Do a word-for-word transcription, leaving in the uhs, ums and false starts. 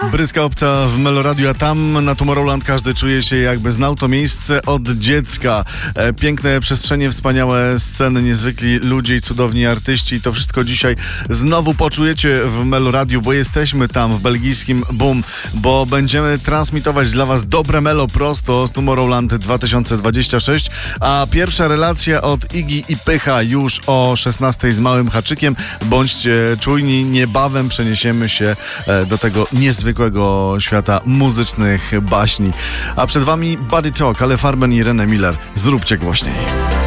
Bryska obca w Meloradiu, a tam na Tomorrowland każdy czuje się, jakby znał to miejsce od dziecka. E, piękne przestrzenie, wspaniałe sceny, niezwykli ludzie i cudowni artyści. To wszystko dzisiaj znowu poczujecie w Meloradiu, bo jesteśmy tam w belgijskim Boom, bo będziemy transmitować dla was dobre melo prosto z Tomorrowland dwa tysiące dwudziesty szósty, a pierwsza relacja od Iggy i Pycha już o szesnastej z małym haczykiem. Bądźcie czujni, niebawem przeniesiemy się do tego niezwykłego świata muzycznych baśni. A przed wami Body Talk, ale Farben i René Miller. Zróbcie głośniej.